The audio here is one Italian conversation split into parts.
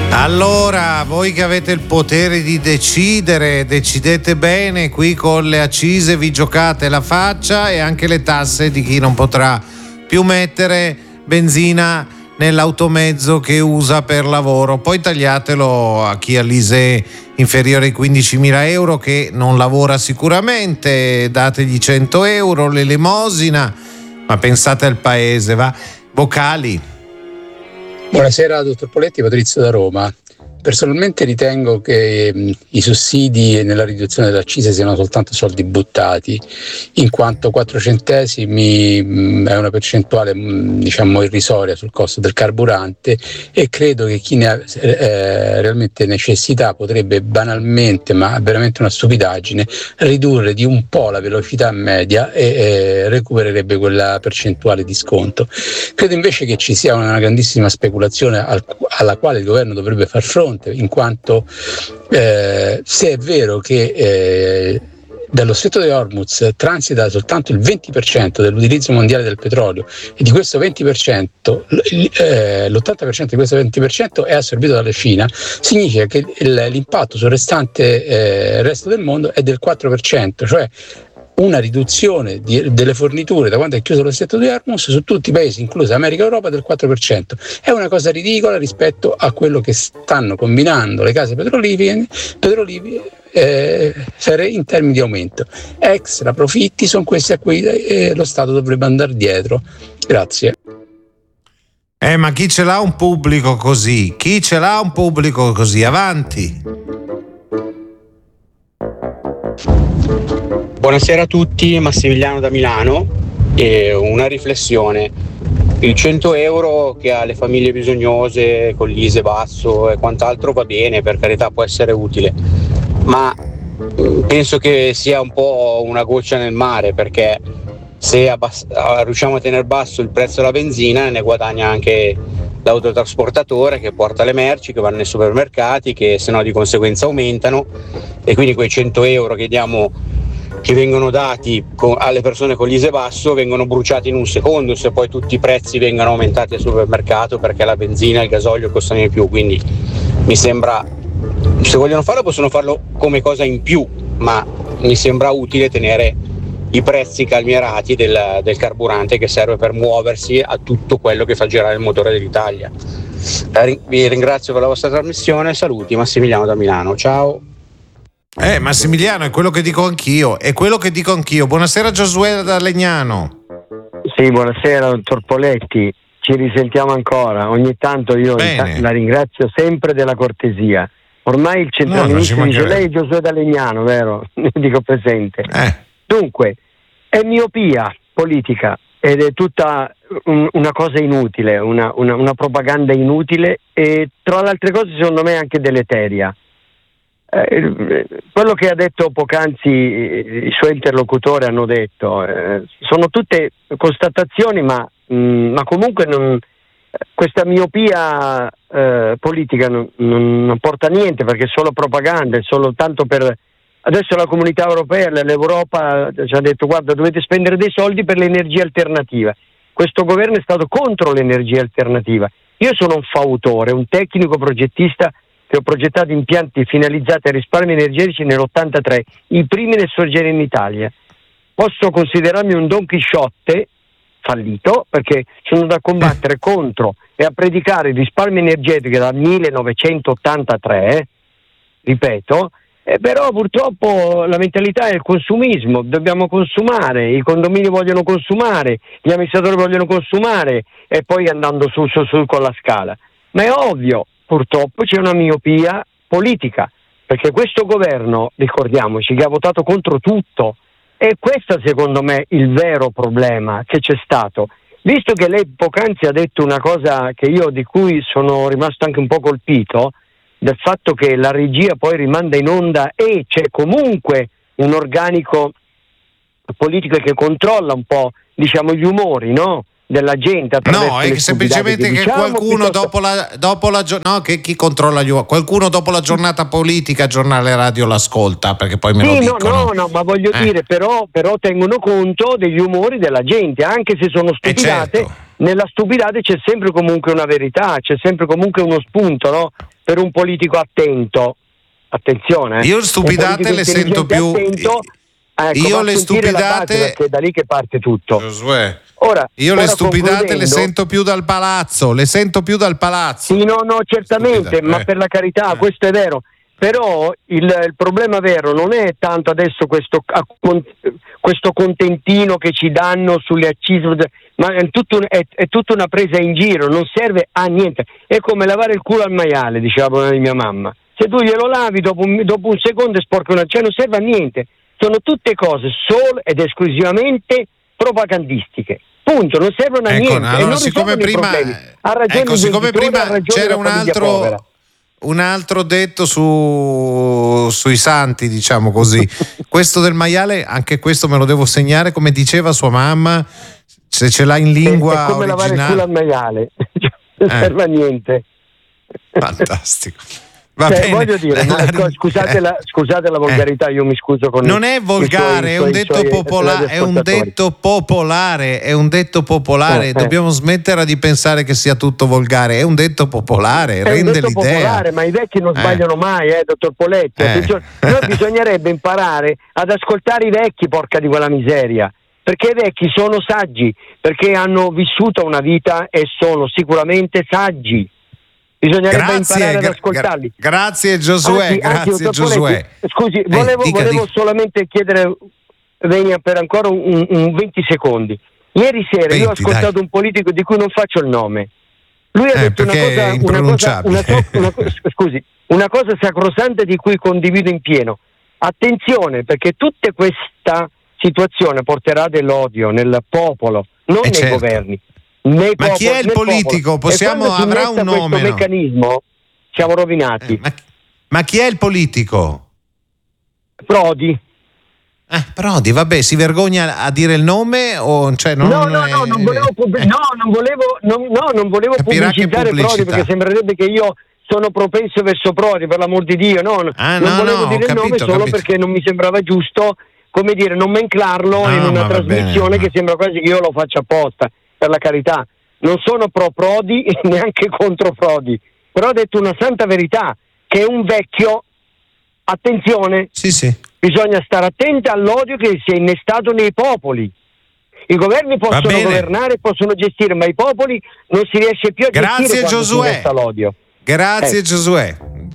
Allora, voi che avete il potere di decidere, decidete bene, qui con le accise vi giocate la faccia e anche le tasse di chi non potrà più mettere benzina nell'automezzo che usa per lavoro. Poi tagliatelo a chi ha l'ISEE inferiore ai 15.000 euro che non lavora sicuramente, dategli 100 euro, l'elemosina, ma pensate al paese, va? Vocali. Buonasera dottor Poletti, Patrizio da Roma. Personalmente ritengo che i sussidi nella riduzione delle accise siano soltanto soldi buttati, in quanto 4 centesimi è una percentuale diciamo irrisoria sul costo del carburante, e credo che chi ne ha realmente necessità potrebbe banalmente, ma veramente una stupidaggine, ridurre di un po' la velocità media e recupererebbe quella percentuale di sconto. Credo invece che ci sia una grandissima speculazione alla quale il governo dovrebbe far fronte, in quanto se è vero che dallo stretto di Hormuz transita soltanto il 20% dell'utilizzo mondiale del petrolio, e di questo 20% l'80% di questo 20% è assorbito dalla Cina, significa che l'impatto sul restante resto del mondo è del 4%, cioè una riduzione delle forniture da quando è chiuso lo stretto di Hormuz su tutti i paesi, inclusa America e Europa, del 4%. È una cosa ridicola rispetto a quello che stanno combinando le case petrolifere in termini di aumento. Extra profitti sono questi a cui lo Stato dovrebbe andare dietro. Grazie. Ma chi ce l'ha un pubblico così? Chi ce l'ha un pubblico così? Avanti. Buonasera a tutti, Massimiliano da Milano. E una riflessione: il 100 euro che ha le famiglie bisognose con l'ISEE basso e quant'altro va bene, per carità, può essere utile, ma penso che sia un po' una goccia nel mare, perché se riusciamo a tenere basso il prezzo della benzina, ne guadagna anche l'autotrasportatore che porta le merci, che vanno nei supermercati, che se no di conseguenza aumentano, e quindi quei 100 euro che vengono dati alle persone con l'ISEE basso vengono bruciati in un secondo, se poi tutti i prezzi vengono aumentati al supermercato perché la benzina e il gasolio costano di più. Quindi mi sembra, se vogliono farlo possono farlo come cosa in più, ma mi sembra utile tenere i prezzi calmierati del carburante, che serve per muoversi a tutto quello che fa girare il motore dell'Italia. Vi ringrazio per la vostra trasmissione, saluti, Massimiliano da Milano, ciao. Massimiliano, è quello che dico anch'io, Buonasera Giosuè da Legnano. Sì, buonasera dottor Poletti, ci risentiamo ancora, ogni tanto io la ringrazio sempre della cortesia. Ormai il centro-ministro dice lei è Giosuè da Legnano, vero? Dico presente. Dunque, è miopia politica ed è tutta una cosa inutile, una propaganda inutile, e tra le altre cose secondo me anche deleteria. Quello che ha detto poc'anzi i suoi interlocutori hanno detto sono tutte constatazioni, ma comunque questa miopia politica non porta a niente, perché è solo propaganda, è solo tanto per... Adesso la Comunità Europea, l'Europa ci ha detto: guarda, dovete spendere dei soldi per l'energia alternativa. Questo governo è stato contro l'energia alternativa. Io sono un fautore, un tecnico progettista che ho progettato impianti finalizzati a risparmi energetici nell'83, i primi nel sorgere in Italia. Posso considerarmi un Don Chisciotte fallito, perché sono da combattere contro e a predicare il risparmio energetico dal 1983, ripeto, però purtroppo la mentalità è il consumismo, dobbiamo consumare, i condomini vogliono consumare, gli amministratori vogliono consumare, e poi andando su con la scala. Ma è ovvio, purtroppo c'è una miopia politica, perché questo governo, ricordiamoci, che ha votato contro tutto, e questo secondo me il vero problema che c'è stato. Visto che lei poc'anzi ha detto una cosa di cui sono rimasto anche un po' colpito, del fatto che la regia poi rimanda in onda e c'è comunque un organico politico che controlla un po', diciamo, gli umori, no? Della gente. No, è semplicemente che qualcuno chi controlla gli umori? Qualcuno dopo la giornata politica, giornale radio l'ascolta, perché poi me lo dicono. No, ma voglio dire, però tengono conto degli umori della gente, anche se sono stupidate. Certo. Nella stupidate c'è sempre comunque una verità, c'è sempre comunque uno spunto, no? per un politico attento. Attenzione. Io stupidate le sento più. Attento, io le stupidate, perché è da lì che parte tutto. Josué. Io le stupidate le sento più dal palazzo. Sì, no, certamente, ma per la carità, questo è vero. Però il problema vero non è tanto adesso questo contentino che ci danno sulle accise, ma è tutta una presa in giro, non serve a niente. È come lavare il culo al maiale, diceva mia mamma. Se tu glielo lavi dopo un secondo è sporco, cioè non serve a niente. Sono tutte cose solo ed esclusivamente propagandistiche. Punto, non servono a niente. Allora, e non siccome prima, ha ragione siccome prima c'era un altro detto sui santi, diciamo così. Questo del maiale, anche questo me lo devo segnare, come diceva sua mamma, se ce l'ha in lingua è come originale. Lavare il culo al maiale. Non serve a niente. Fantastico. Bene. Voglio dire, scusate la volgarità, io mi scuso con non è volgare, è un detto popolare, è un detto popolare, dobbiamo smettere di pensare che sia tutto volgare, è un detto popolare, rende l'idea. Popolare, ma i vecchi non sbagliano mai, dottor Poletti. Noi bisognerebbe imparare ad ascoltare i vecchi, porca di quella miseria, perché i vecchi sono saggi, perché hanno vissuto una vita e sono sicuramente saggi. Bisognerebbe imparare ad ascoltarli. Grazie Giosuè, grazie Giosuè. Scusi, volevo solamente chiedere venia per ancora un 20 secondi. Ieri sera io ho ascoltato un politico di cui non faccio il nome. Lui ha detto una cosa sacrosanta di cui condivido in pieno. Attenzione, perché tutta questa situazione porterà dell'odio nel popolo, non nei governi. Ma chi è il politico? Avrà un nome? Questo meccanismo siamo rovinati. Ma chi è il politico? Prodi. Prodi, vabbè, si vergogna a dire il nome o cioè non volevo pubblicizzare Prodi, perché sembrerebbe che io sono propenso verso Prodi, per l'amor di Dio. Non volevo dire il nome solo perché non mi sembrava giusto, come dire, non menclarlo in una trasmissione che sembra quasi che io lo faccia apposta. Per la carità, non sono pro Prodi e neanche contro Prodi, però ha detto una santa verità, che è un vecchio. Attenzione, bisogna stare attenti all'odio che si è innestato nei popoli. I governi possono governare, possono gestire, ma i popoli non si riesce più a gestire quando si innesta l'odio. Grazie Giosuè.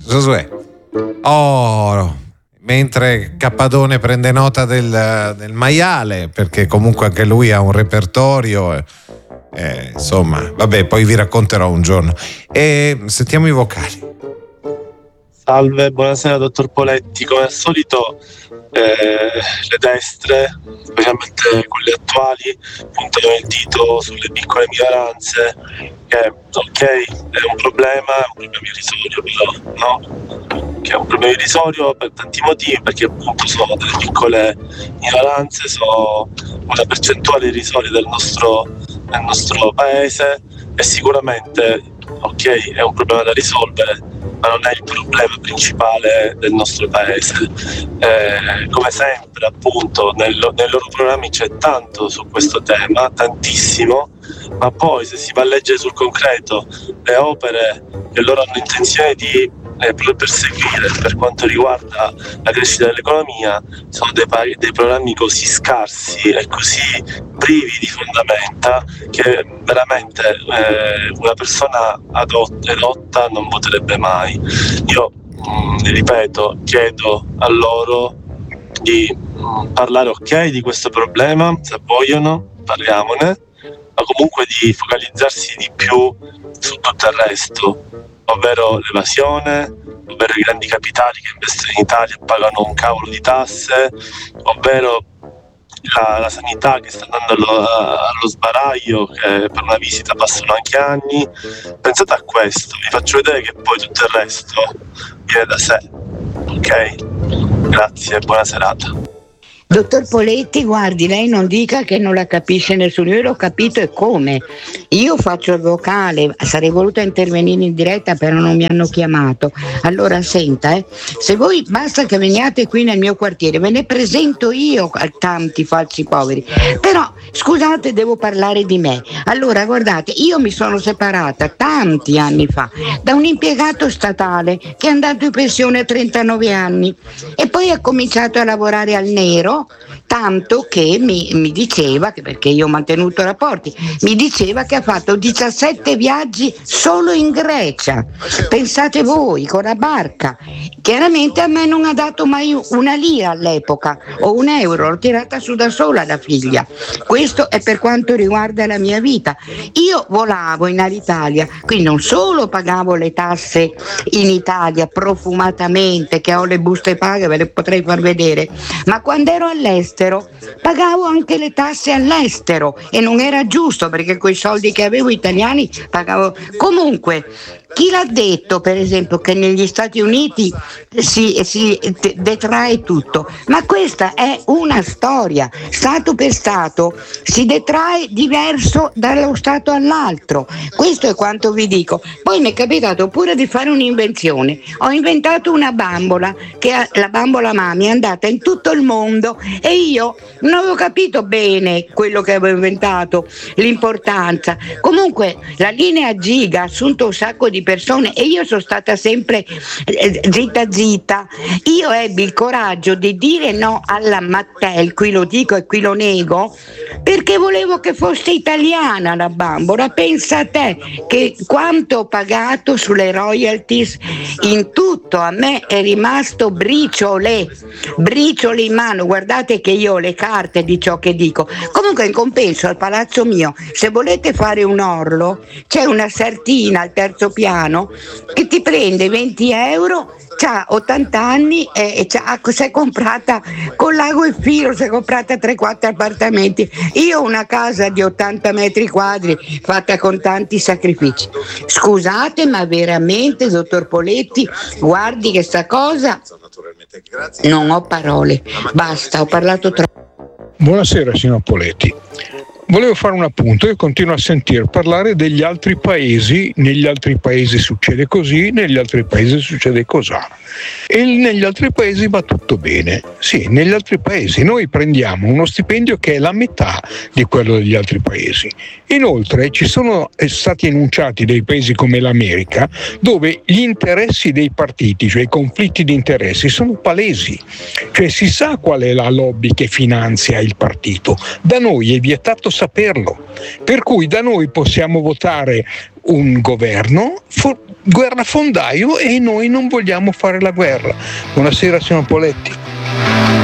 Mentre Cappadone prende nota del maiale, perché comunque anche lui ha un repertorio, insomma, vabbè, poi vi racconterò un giorno. Sentiamo i vocali. Salve, buonasera dottor Poletti. Come al solito le destre, specialmente quelle attuali, puntano il dito sulle piccole minoranze, che ok, è un problema irrisorio, però no? Che è un problema irrisorio per tanti motivi, perché appunto sono delle piccole minoranze, sono una percentuale irrisoria del nostro paese, e sicuramente ok, è un problema da risolvere, ma non è il problema principale del nostro paese. Come sempre appunto nei loro programmi c'è tanto su questo tema, tantissimo, ma poi se si va a leggere sul concreto le opere che loro hanno intenzione di perseguire per quanto riguarda la crescita dell'economia, sono dei programmi così scarsi e così privi di fondamenta che veramente una persona edotta non voterebbe mai. Io ripeto, chiedo a loro di parlare ok di questo problema, se vogliono parliamone, ma comunque di focalizzarsi di più su tutto il resto, ovvero l'evasione, ovvero i grandi capitali che investono in Italia e pagano un cavolo di tasse, ovvero la sanità che sta andando allo sbaraglio, che per una visita passano anche anni. Pensate a questo, vi faccio vedere che poi tutto il resto viene da sé. Ok? Grazie, buona serata. Dottor Poletti, guardi, lei non dica che non la capisce nessuno, io l'ho capito e come. Io faccio il vocale, sarei voluta intervenire in diretta però non mi hanno chiamato. Allora senta, se voi basta che veniate qui nel mio quartiere, ve ne presento io a tanti falsi poveri. Però scusate, devo parlare di me. Allora guardate, io mi sono separata tanti anni fa da un impiegato statale che è andato in pensione a 39 anni e poi ha cominciato a lavorare al nero, tanto che mi diceva, che perché io ho mantenuto rapporti, mi diceva che ha fatto 17 viaggi solo in Grecia, pensate voi, con la barca. Chiaramente a me non ha dato mai una lira all'epoca o un euro, l'ho tirata su da sola la figlia. Questo è per quanto riguarda la mia vita. Io volavo in Alitalia, quindi non solo pagavo le tasse in Italia profumatamente, che ho le buste paghe, ve le potrei far vedere, ma quando ero all'estero pagavo anche le tasse all'estero e non era giusto, perché coi soldi che avevo italiani pagavo. Comunque, chi l'ha detto per esempio che negli Stati Uniti si detrae tutto? Ma questa è una storia, stato per stato si detrae diverso dallo stato all'altro, questo è quanto vi dico. Poi mi è capitato pure di fare un'invenzione, ho inventato una bambola, la bambola Mami è andata in tutto il mondo e io non avevo capito bene quello che avevo inventato, l'importanza. Comunque la linea Giga ha assunto un sacco di persone e io sono stata sempre zitta. Io ebbi il coraggio di dire no alla Mattel, qui lo dico e qui lo nego, perché volevo che fosse italiana la bambola. Pensa a te che quanto ho pagato sulle royalties in tutto, a me è rimasto briciole in mano. Guardate che io ho le carte di ciò che dico. Comunque in compenso al palazzo mio, se volete fare un orlo, c'è una sartina al terzo piano che ti prende 20 euro, c'ha 80 anni e si è comprata con l'ago e filo, si è comprata 3-4 appartamenti. Io ho una casa di 80 metri quadri fatta con tanti sacrifici. Scusate, ma veramente, dottor Poletti, guardi che sta cosa, non ho parole, basta, ho parlato troppo. Buonasera signor Poletti. Volevo fare un appunto, io continuo a sentir parlare degli altri paesi, negli altri paesi succede così, negli altri paesi succede cos'ha. E negli altri paesi va tutto bene. Sì, negli altri paesi noi prendiamo uno stipendio che è la metà di quello degli altri paesi. Inoltre ci sono stati enunciati dei paesi come l'America dove gli interessi dei partiti, cioè i conflitti di interessi, sono palesi. Cioè si sa qual è la lobby che finanzia il partito. Da noi è vietato saperlo. Per cui da noi possiamo votare un governo guerrafondaio e noi non vogliamo fare la guerra. Buonasera signor Poletti.